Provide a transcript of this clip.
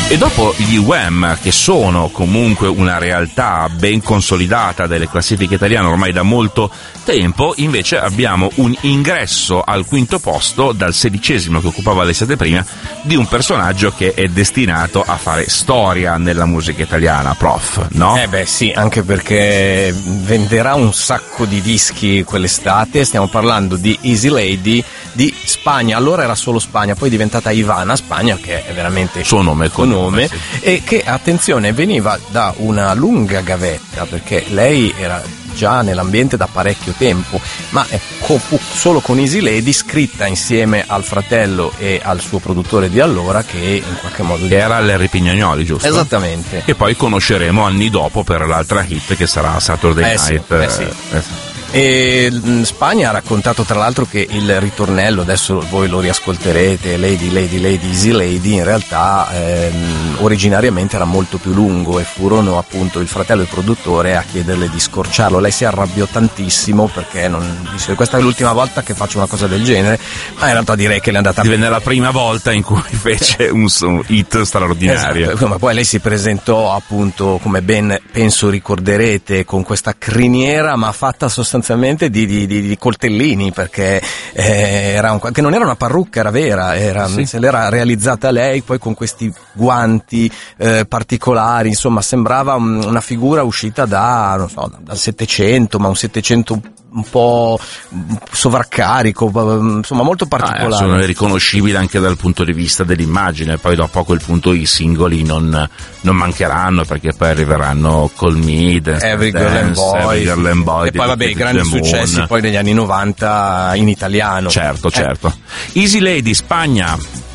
E dopo gli Wham, che sono comunque una realtà ben consolidata delle classifiche italiane ormai da molto tempo, invece abbiamo un ingresso al quinto posto dal 16° che occupava le 7 prime di un personaggio che è destinato a fare storia nella musica italiana, Prof, no? Beh sì, anche perché venderà un sacco di dischi quell'estate. Stiamo parlando di Easy Lady di Spagna. Allora era solo Spagna, poi è diventata Ivana Spagna, che è veramente suo nome, sì. E che, attenzione, veniva da una lunga gavetta, perché lei era già nell'ambiente da parecchio tempo, ma solo con Easy Lady, scritta insieme al fratello e al suo produttore di allora, che in qualche modo era Larry Pignanoli, giusto? Esattamente. Che poi conosceremo anni dopo per l'altra hit che sarà Saturday Night. Sì. E Spagna ha raccontato tra l'altro che il ritornello, adesso voi lo riascolterete, Lady, Lady, Lady, Easy Lady, in realtà originariamente era molto più lungo, e furono appunto il fratello e il produttore a chiederle di scorciarlo. Lei si arrabbiò tantissimo perché non disse: questa è l'ultima volta che faccio una cosa del genere, ma in realtà direi che le è andata divenne la prima volta in cui fece un hit straordinario. Esatto. Ma poi lei si presentò appunto, come ben penso ricorderete, con questa criniera ma fatta sostanzialmente di coltellini, perché che non era una parrucca, era vera, sì. Se l'era realizzata lei, poi con questi guanti particolari, insomma sembrava una figura uscita dal Settecento, ma un Settecento un po' sovraccarico, insomma molto particolare. Sono riconoscibili anche dal punto di vista dell'immagine. Poi dopo a quel punto i singoli non mancheranno, perché poi arriveranno Call Me, Every Girl and Boy, e poi vabbè i grandi successi poi negli anni 90 in italiano. Certo. Easy Lady, Spagna.